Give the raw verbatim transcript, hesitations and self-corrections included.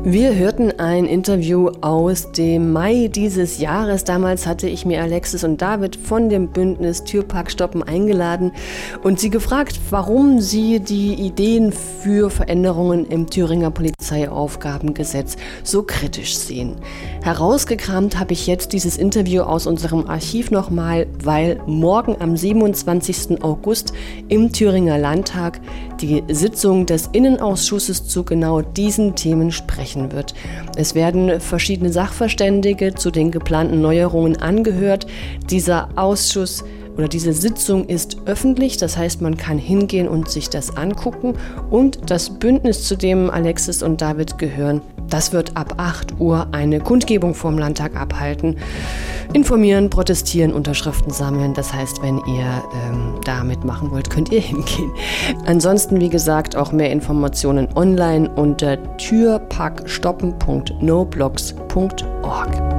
Wir hörten ein Interview aus dem Mai dieses Jahres. Damals hatte ich mir Alexis und David von dem Bündnis Türpark Stoppen eingeladen und sie gefragt, warum sie die Ideen für Veränderungen im Thüringer Polizeiaufgabengesetz so kritisch sehen. Herausgekramt habe ich jetzt dieses Interview aus unserem Archiv nochmal, weil morgen am siebenundzwanzigsten August im Thüringer Landtag die Sitzung des Innenausschusses zu genau diesen Themen sprechen wird. Es werden verschiedene Sachverständige zu den geplanten Neuerungen angehört. Dieser Ausschuss oder diese Sitzung ist öffentlich, das heißt, man kann hingehen und sich das angucken. Und das Bündnis, zu dem Alexis und David gehören, das wird ab acht Uhr eine Kundgebung vorm Landtag abhalten. Informieren, protestieren, Unterschriften sammeln. Das heißt, wenn ihr ähm, da mitmachen wollt, könnt ihr hingehen. Ansonsten, wie gesagt, auch mehr Informationen online unter türparkstoppen punkt noblogs punkt org.